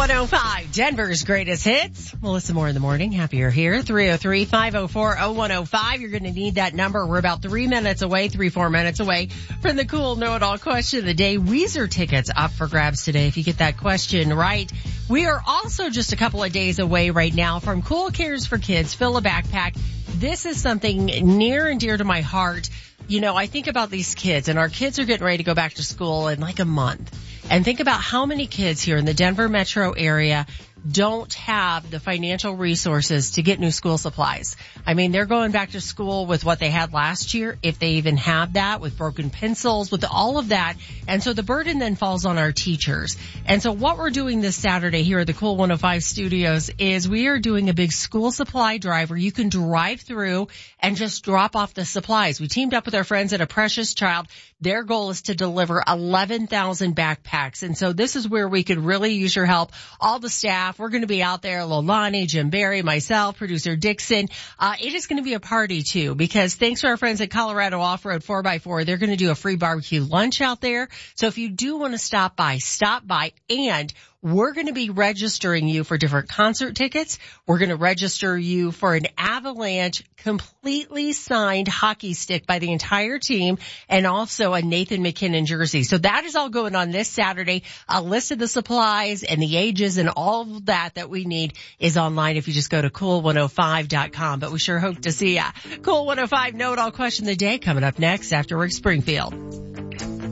105, Denver's greatest hits. Melissa Moore in the morning. Happy you're here. 303-504-0105. You're going to need that number. We're about 4 minutes away from the cool know-it-all question of the day. Weezer tickets up for grabs today if you get that question right. We are also just a couple of days away right now from Cool Cares for Kids. Fill a backpack. This is something near and dear to my heart. You know, I think about these kids, and our kids are getting ready to go back to school in like a month. And think about how many kids here in the Denver metro area don't have the financial resources to get new school supplies. I mean, they're going back to school with what they had last year, if they even have that, with broken pencils, with all of that. And so the burden then falls on our teachers. And so what we're doing this Saturday here at the Cool 105 studios is we are doing a big school supply drive where you can drive through and just drop off the supplies. We teamed up with our friends at A Precious Child. Their goal is to deliver 11,000 backpacks. And so this is where we could really use your help. All the staff, we're going to be out there, Lolani, Jim Barry, myself, producer Dixon. It is going to be a party too, because thanks to our friends at Colorado Off-Road 4x4, they're going to do a free barbecue lunch out there. So if you do want to stop by, and we're going to be registering you for different concert tickets. We're going to register you for an Avalanche completely signed hockey stick by the entire team, and also a Nathan McKinnon jersey. So that is all going on this Saturday. A list of the supplies and the ages and all of that we need is online if you just go to cool105.com. But we sure hope to see ya. Cool 105 Know It All question of the day coming up next after Rick Springfield.